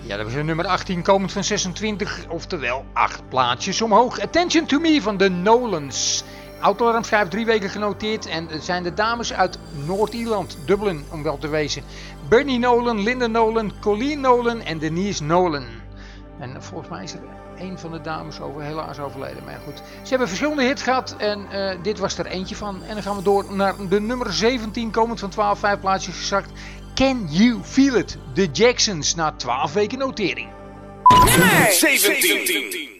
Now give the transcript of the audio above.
Ja, dat was de nummer 18, komend van 26, oftewel 8 plaatsjes omhoog. Attention to Me van de Nolans. Autoalarm schrijft 3 weken genoteerd en het zijn de dames uit Noord-Ierland, Dublin om wel te wezen. Bernie Nolan, Linda Nolan, Colleen Nolan en Denise Nolan. En volgens mij is er een van de dames helaas overleden. Maar goed, ze hebben verschillende hits gehad en dit was er eentje van. En dan gaan we door naar de nummer 17, komend van 12, 5 plaatsjes gezakt. Can You Feel It? The Jacksons na 12 weken notering. Nummer 17.